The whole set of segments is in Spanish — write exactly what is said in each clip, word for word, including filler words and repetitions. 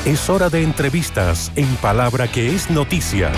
Es hora de entrevistas en Palabra que es Noticia.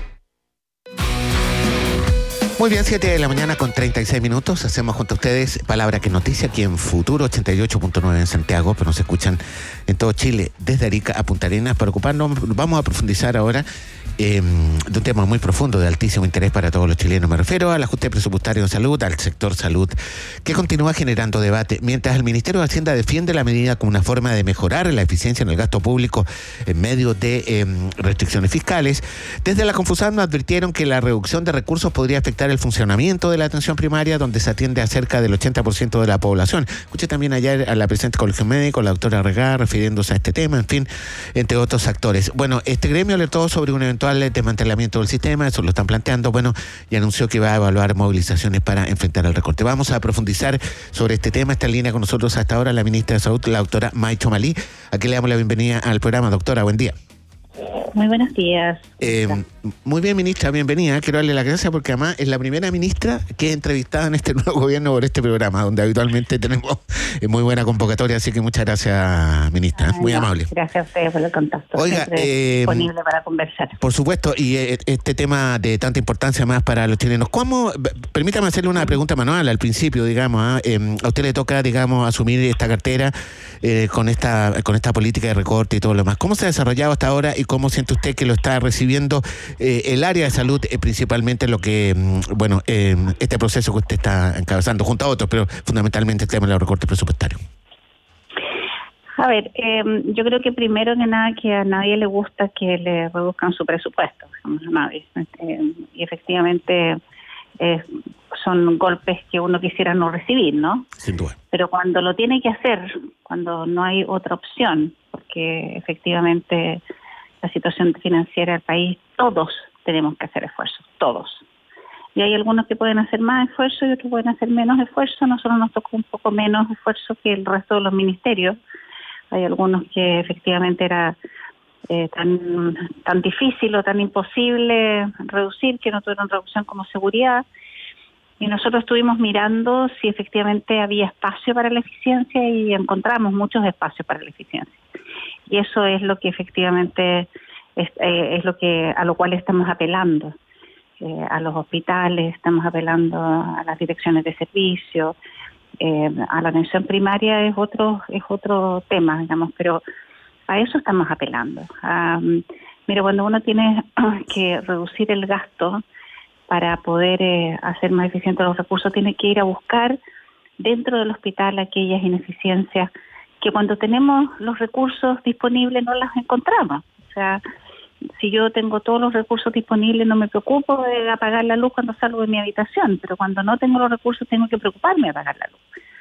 Muy bien, siete de la mañana con treinta y seis minutos. Hacemos junto a ustedes Palabra que es Noticia aquí en Futuro ochenta y ocho punto nueve en Santiago, pero nos escuchan en todo Chile, desde Arica a Punta Arenas. Para ocuparnos, vamos a profundizar ahora eh, de un tema muy profundo, de altísimo interés para todos los chilenos. Me refiero al ajuste presupuestario en salud, al sector salud, que continúa generando debate, mientras el Ministerio de Hacienda defiende la medida como una forma de mejorar la eficiencia en el gasto público en medio de eh, restricciones fiscales. Desde la Confusam nos advirtieron que la reducción de recursos podría afectar el funcionamiento de la atención primaria, donde se atiende a cerca del ochenta por ciento de la población. Escuché también ayer a la presidenta del Colegio Médico, la doctora Regá, refiriéndose a este tema, en fin, entre otros actores. Bueno, este gremio alertó sobre un eventual desmantelamiento del sistema, eso lo están planteando, bueno, y anunció que va a evaluar movilizaciones para enfrentar el recorte. Vamos a profundizar sobre este tema. Está en línea con nosotros hasta ahora la ministra de Salud, la doctora Maicho Malí. Aquí le damos la bienvenida al programa. Doctora, buen día. Muy buenos días. Eh, muy bien, ministra, bienvenida. Quiero darle las gracias porque además es la primera ministra que he entrevistado en este nuevo gobierno por este programa, donde habitualmente tenemos muy buena convocatoria, así que muchas gracias, ministra. Ay, muy no, amable. Gracias a ustedes por el contacto. Oiga, eh, disponible para conversar. Por supuesto, y eh, este tema de tanta importancia más para los chilenos. ¿Cómo? Permítame hacerle una pregunta manual al principio, digamos. ¿eh? Eh, a usted le toca, digamos, asumir esta cartera eh, con esta con esta política de recorte y todo lo demás. ¿Cómo se ha desarrollado hasta ahora y cómo siente usted que lo está recibiendo eh, el área de salud, eh, principalmente lo que, bueno, eh, este proceso que usted está encabezando junto a otros, pero fundamentalmente el tema de los recortes presupuestarios? A ver, eh, yo creo que primero que nada que a nadie le gusta que le reduzcan su presupuesto, digamos, a nadie. Eh, y efectivamente eh, son golpes que uno quisiera no recibir, ¿no? Sin duda. Pero cuando lo tiene que hacer, cuando no hay otra opción, porque efectivamente la situación financiera del país, todos tenemos que hacer esfuerzos, todos. Y hay algunos que pueden hacer más esfuerzo y otros pueden hacer menos esfuerzo. Nosotros nos tocó un poco menos esfuerzo que el resto de los ministerios. Hay algunos que efectivamente era eh, tan tan difícil o tan imposible reducir que no tuvieron reducción como seguridad. Y nosotros estuvimos mirando si efectivamente había espacio para la eficiencia y encontramos muchos espacios para la eficiencia. Y eso es lo que efectivamente es, eh, es lo que a lo cual estamos apelando. Eh, a los hospitales, estamos apelando a las direcciones de servicio, eh, a la atención primaria es otro es otro tema, digamos, pero a eso estamos apelando. Um, mira, cuando uno tiene que reducir el gasto para poder eh, hacer más eficientes los recursos, tiene que ir a buscar dentro del hospital aquellas ineficiencias que cuando tenemos los recursos disponibles no las encontramos. O sea, si yo tengo todos los recursos disponibles, no me preocupo de apagar la luz cuando salgo de mi habitación, pero cuando no tengo los recursos tengo que preocuparme de apagar la luz.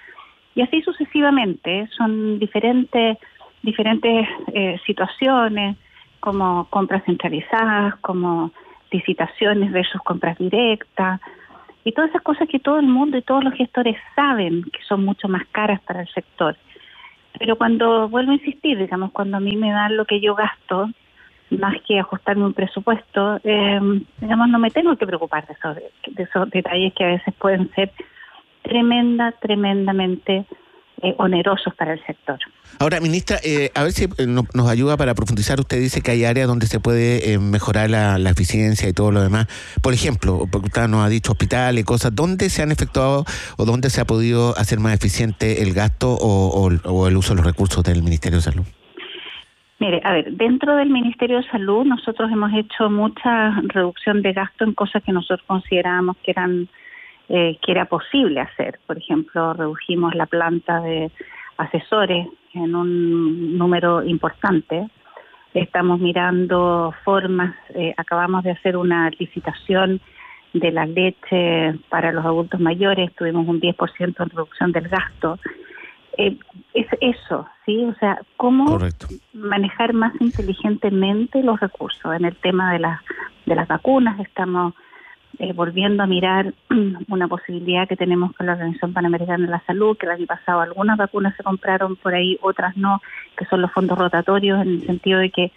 Y así sucesivamente, son diferentes diferentes eh, situaciones, como compras centralizadas, como licitaciones versus compras directas, y todas esas cosas que todo el mundo y todos los gestores saben que son mucho más caras para el sector. Pero cuando, vuelvo a insistir, digamos, cuando a mí me dan lo que yo gasto, más que ajustarme un presupuesto, eh, digamos, no me tengo que preocupar de esos, de esos detalles que a veces pueden ser tremenda, tremendamente eh, onerosos para el sector. Ahora, ministra, eh, a ver si no, nos ayuda para profundizar. Usted dice que hay áreas donde se puede eh, mejorar la, la eficiencia y todo lo demás. Por ejemplo, porque usted nos ha dicho hospitales y cosas, ¿dónde se han efectuado o dónde se ha podido hacer más eficiente el gasto o, o, o el uso de los recursos del Ministerio de Salud? Mire, a ver, dentro del Ministerio de Salud nosotros hemos hecho mucha reducción de gasto en cosas que nosotros considerábamos que eran eh, que era posible hacer. Por ejemplo, redujimos la planta de asesores en un número importante. Estamos mirando formas, eh, acabamos de hacer una licitación de la leche para los adultos mayores, tuvimos un diez por ciento en reducción del gasto. Eh, es eso, ¿sí? O sea, cómo Correcto. manejar más inteligentemente los recursos. En el tema de las de las vacunas estamos eh, volviendo a mirar una posibilidad que tenemos con la Organización Panamericana de la Salud, que el año pasado algunas vacunas se compraron por ahí, otras no, que son los fondos rotatorios, en el sentido de que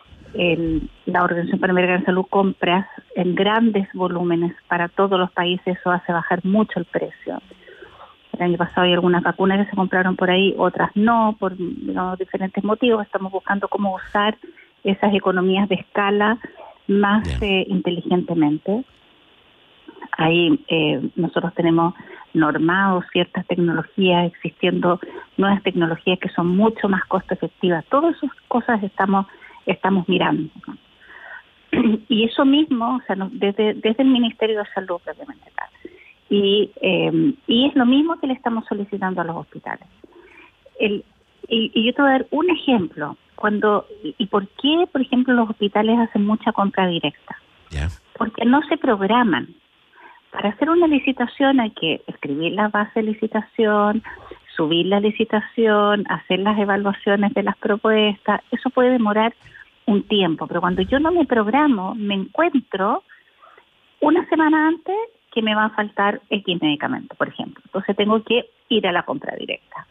el, la Organización Panamericana de Salud compra en grandes volúmenes para todos los países, eso hace bajar mucho el precio. El año pasado hay algunas vacunas que se compraron por ahí, otras no, por digamos, diferentes motivos. Estamos buscando cómo usar esas economías de escala más eh, inteligentemente. Ahí eh, nosotros tenemos normados ciertas tecnologías, existiendo nuevas tecnologías que son mucho más costo efectivas. Todas esas cosas estamos estamos mirando. Y eso mismo, o sea, no, desde, desde el Ministerio de Salud, propiamente tal. Y, eh, y es lo mismo que le estamos solicitando a los hospitales. El, y, y yo te voy a dar un ejemplo. Cuando ¿Y por qué, por ejemplo, los hospitales hacen mucha compra directa? Yeah. Porque no se programan. Para hacer una licitación hay que escribir la base de licitación, subir la licitación, hacer las evaluaciones de las propuestas. Eso puede demorar un tiempo, pero cuando yo no me programo, me encuentro una semana antes que me va a faltar X medicamento, por ejemplo. Entonces tengo que ir a la compra directa.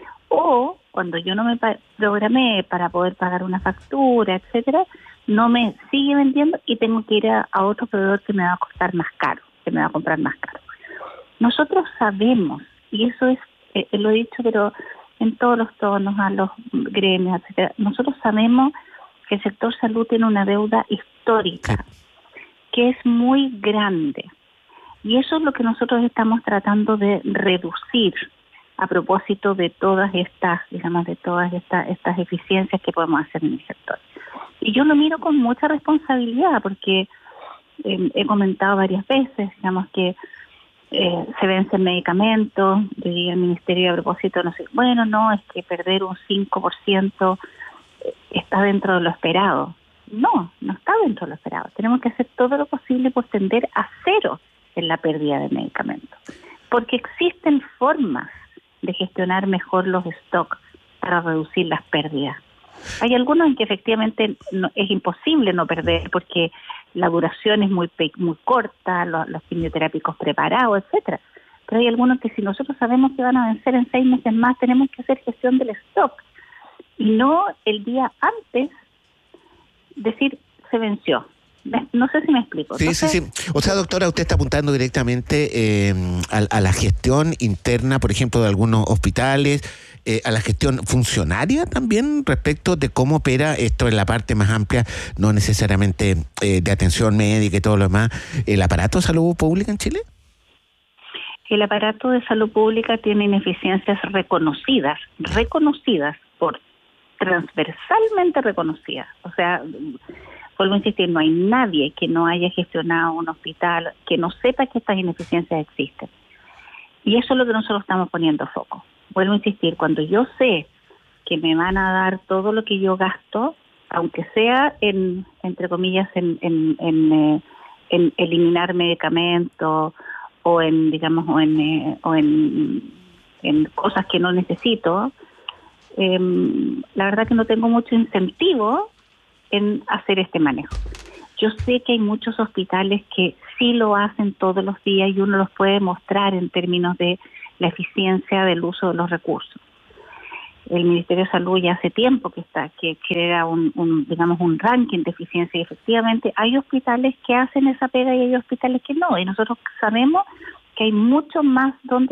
O cuando yo no me programé para poder pagar una factura, etcétera, no me sigue vendiendo y tengo que ir a, a otro proveedor que me va a costar más caro, que me va a comprar más caro. Nosotros sabemos, y eso es, eh, lo he dicho, pero en todos los tonos, a los gremios, etcétera, nosotros sabemos que el sector salud tiene una deuda histórica, que es muy grande. Y eso es lo que nosotros estamos tratando de reducir a propósito de todas estas, digamos, de todas estas, estas eficiencias que podemos hacer en el sector. Y yo lo miro con mucha responsabilidad porque eh, he comentado varias veces, digamos, que eh, se vencen medicamentos, yo diría al Ministerio a propósito, no sé, bueno, no, es que perder un cinco por ciento está dentro de lo esperado. No, no está dentro de lo esperado. Tenemos que hacer todo lo posible por tender a cero en la pérdida de medicamentos. Porque existen formas de gestionar mejor los stocks para reducir las pérdidas. Hay algunos en que efectivamente no, es imposible no perder porque la duración es muy muy corta, los, los quimioterápicos preparados, etcétera. Pero hay algunos que si nosotros sabemos que van a vencer en seis meses más, tenemos que hacer gestión del stock. Y no el día antes decir se venció. No sé si me explico. Sí, Entonces, sí, sí. O sea, doctora, usted está apuntando directamente eh, a, a la gestión interna, por ejemplo, de algunos hospitales, eh, a la gestión funcionaria también respecto de cómo opera esto en la parte más amplia, no necesariamente eh, de atención médica y todo lo demás, el aparato de salud pública en Chile. El aparato de salud pública tiene ineficiencias reconocidas, reconocidas por transversalmente reconocidas. O sea, vuelvo a insistir, no hay nadie que no haya gestionado un hospital que no sepa que estas ineficiencias existen. Y eso es lo que nosotros estamos poniendo foco. Vuelvo a insistir, cuando yo sé que me van a dar todo lo que yo gasto, aunque sea en, entre comillas, en, en, en, eh, en eliminar medicamentos o en, digamos, o en, eh, o en, en cosas que no necesito, eh, la verdad que no tengo mucho incentivo en hacer este manejo. Yo sé que hay muchos hospitales que sí lo hacen todos los días y uno los puede mostrar en términos de la eficiencia del uso de los recursos. El Ministerio de Salud ya hace tiempo que está que crea un, un digamos un ranking de eficiencia y efectivamente hay hospitales que hacen esa pega y hay hospitales que no, y nosotros sabemos que hay mucho más donde